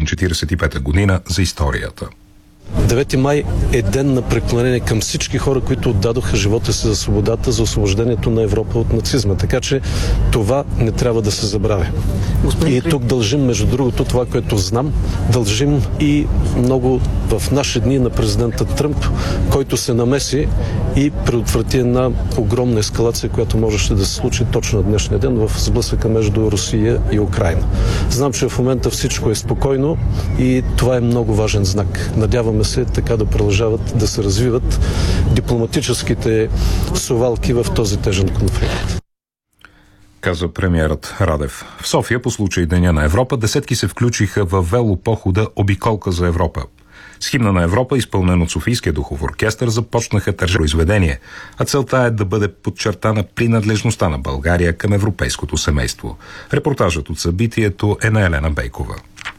1945 година за историята. 9 май е ден на преклонение към всички хора, които отдадоха живота си за свободата, за освобождението на Европа от нацизма. Така че това не трябва да се забравя. И тук дължим, между другото, това, което знам, дължим и много в наши дни на президента Тръмп, който се намеси и предотврати една огромна ескалация, която можеше да се случи точно на днешния ден в сблъсъка между Русия и Украйна. Знам, че в момента всичко е спокойно и това е много важен знак. Надяваме се така да продължават да се развиват дипломатическите совалки в този тежен конфликт. Каза премиерът Радев. В София по случай Деня на Европа десетки се включиха в велопохода "Обиколка за Европа". С химна на Европа, изпълнен от Софийския духов оркестър, започнаха тържествено произведение, а целта е да бъде подчертана принадлежността на България към европейското семейство. Репортажът от събитието е на Елена Бейкова.